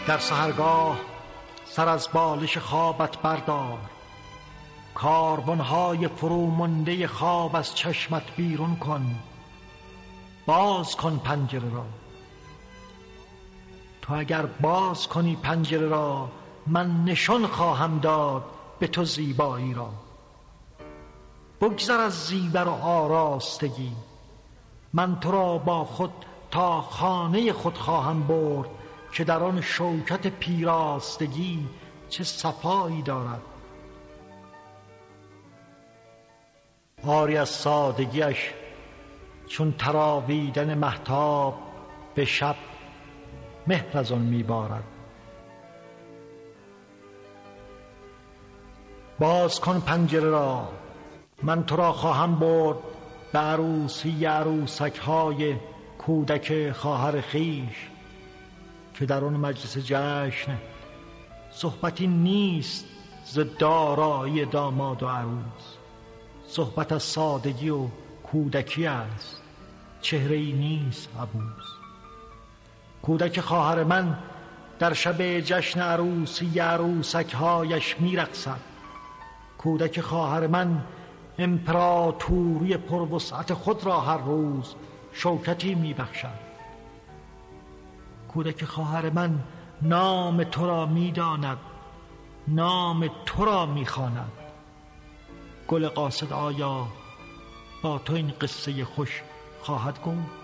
در سحرگاه سر از بالش خوابت بردار، کاربنهای فرومانده خواب از چشمت بیرون کن. باز کن پنجره را. تو اگر باز کنی پنجره را، من نشان خواهم داد به تو زیبایی را. بگذر از زیور و آراستگی، من تو را با خود تا خانه خود خواهم برد که در آن شوکت پیراستگی چه صفایی دارد. آری از سادگیش چون تراویدن مهتاب، به شب مهر از آن میبارد. باز کن پنجره را، من تو را خواهم برد به عروسی عروسک های کودک خواهر خویش که در آن مجلس جشن صحبتی نیست ز دارایی داماد و عروس. صحبت از سادگی و کودکی است، چهره‌ای نیست عبوس. کودک خواهر من در شب جشن عروسی عروسک‌هایش می‌رقصد. کودک خواهر من امپراتوری پروسعت خود را هر روز شوکتی می‌بخشد. کودک خواهر من نام تو را می‌داند، نام تو را می‌خواند. گل قاصد آیا با تو این قصه خوش خواهد گفت؟